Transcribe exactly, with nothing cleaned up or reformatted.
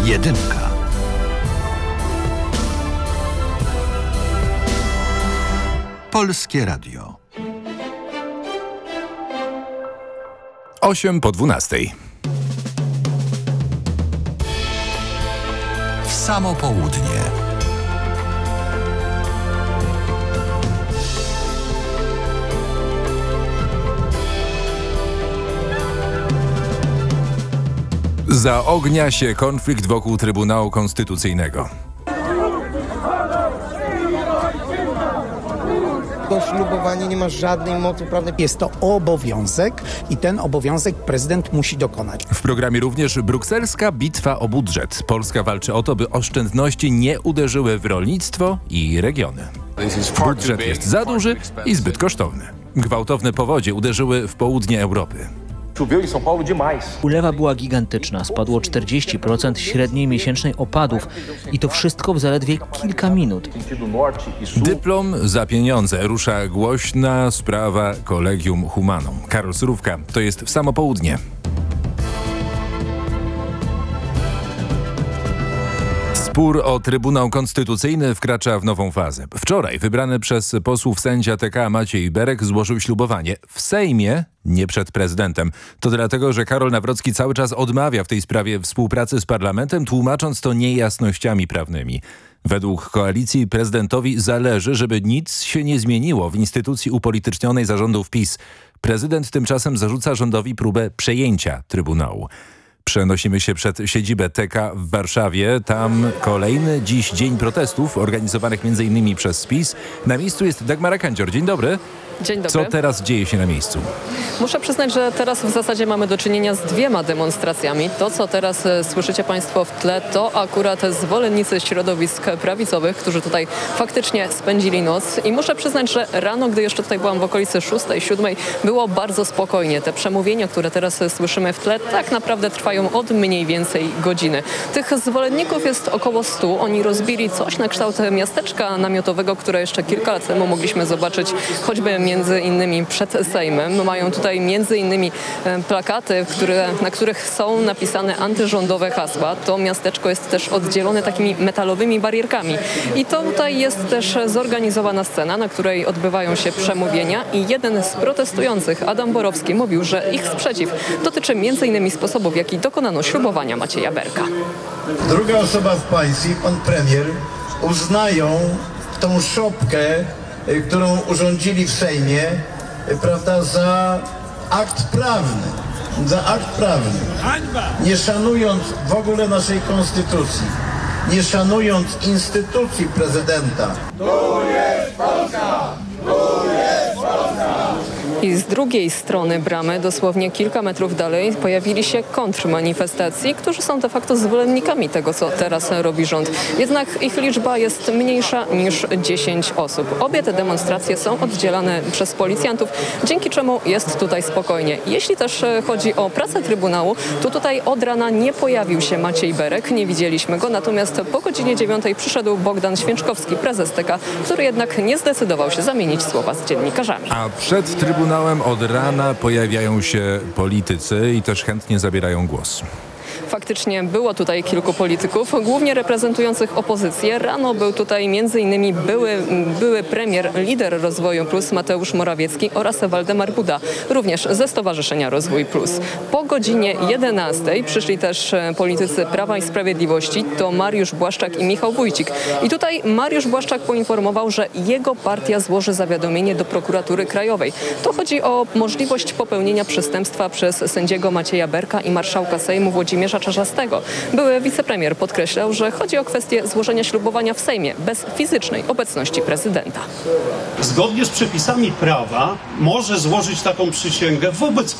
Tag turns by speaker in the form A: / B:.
A: Jedynka. Polskie Radio.
B: Osiem po dwunastej.
A: W samo południe.
B: Zaognia się konflikt wokół Trybunału Konstytucyjnego.
C: To ślubowanie nie ma żadnej mocy prawnej.
D: Jest to obowiązek i ten obowiązek prezydent musi dokonać.
B: W programie również brukselska bitwa o budżet. Polska walczy o to, by oszczędności nie uderzyły w rolnictwo i regiony. Budżet jest za duży i zbyt kosztowny. Gwałtowne powodzie uderzyły w południe Europy.
E: Ulewa była gigantyczna, spadło czterdzieści procent średniej miesięcznej opadów i to wszystko w zaledwie kilka minut.
B: Dyplom za pieniądze. Rusza głośna sprawa Collegium Humanum. Karol Surówka, to jest w samo południe. Spór o Trybunał Konstytucyjny wkracza w nową fazę. Wczoraj wybrany przez posłów sędzia T K Maciej Berek złożył ślubowanie w Sejmie, nie przed prezydentem. To dlatego, że Karol Nawrocki cały czas odmawia w tej sprawie współpracy z parlamentem, tłumacząc to niejasnościami prawnymi. Według koalicji prezydentowi zależy, żeby nic się nie zmieniło w instytucji upolitycznionej zarządów PiS. Prezydent tymczasem zarzuca rządowi próbę przejęcia Trybunału. Przenosimy się przed siedzibę T K w Warszawie. Tam kolejny dziś dzień protestów organizowanych między innymi przez PiS. Na miejscu jest Dagmara Kandzior. Dzień dobry.
F: Dzień dobry.
B: Co teraz dzieje się na miejscu?
F: Muszę przyznać, że teraz w zasadzie mamy do czynienia z dwiema demonstracjami. To, co teraz e, słyszycie Państwo w tle, to akurat zwolennicy środowisk prawicowych, którzy tutaj faktycznie spędzili noc. I muszę przyznać, że rano, gdy jeszcze tutaj byłam w okolicy szóstej, siódmej, było bardzo spokojnie. Te przemówienia, które teraz słyszymy w tle, tak naprawdę trwają od mniej więcej godziny. Tych zwolenników jest około stu. Oni rozbili coś na kształt miasteczka namiotowego, które jeszcze kilka lat temu mogliśmy zobaczyć choćby między innymi przed Sejmem. Mają tutaj między innymi plakaty, które, na których są napisane antyrządowe hasła. To miasteczko jest też oddzielone takimi metalowymi barierkami. I to tutaj jest też zorganizowana scena, na której odbywają się przemówienia i jeden z protestujących, Adam Borowski, mówił, że ich sprzeciw dotyczy między innymi sposobów, w jaki dokonano ślubowania Macieja Berka.
G: Druga osoba w państwie, pan premier, uznają tą szopkę, którą urządzili w Sejmie, prawda, za akt prawny, za akt prawny, nie szanując w ogóle naszej konstytucji, nie szanując instytucji prezydenta. Tu jest Polska! Tu jest Polska!
F: I z drugiej strony bramy, dosłownie kilka metrów dalej, pojawili się kontrmanifestacji, którzy są de facto zwolennikami tego, co teraz robi rząd. Jednak ich liczba jest mniejsza niż dziesięć osób. Obie te demonstracje są oddzielane przez policjantów, dzięki czemu jest tutaj spokojnie. Jeśli też chodzi o pracę Trybunału, to tutaj od rana nie pojawił się Maciej Berek, nie widzieliśmy go, natomiast po godzinie dziewiątej przyszedł Bogdan Święczkowski, prezes T K, który jednak nie zdecydował się zamienić słowa z dziennikarzami.
B: A przed Trybunałem od rana pojawiają się politycy i też chętnie zabierają głos.
F: Faktycznie było tutaj kilku polityków, głównie reprezentujących opozycję. Rano był tutaj między innymi były, były premier, lider Rozwoju Plus Mateusz Morawiecki oraz Waldemar Buda, również ze Stowarzyszenia Rozwój Plus. Po godzinie jedenastej przyszli też politycy Prawa i Sprawiedliwości, to Mariusz Błaszczak i Michał Wójcik. I tutaj Mariusz Błaszczak poinformował, że jego partia złoży zawiadomienie do prokuratury krajowej. To chodzi o możliwość popełnienia przestępstwa przez sędziego Macieja Berka i marszałka Sejmu Włodzimierza Czarzastego. Były wicepremier podkreślał, że chodzi o kwestię złożenia ślubowania w Sejmie bez fizycznej obecności prezydenta.
H: Zgodnie z przepisami prawa może złożyć taką przysięgę wobec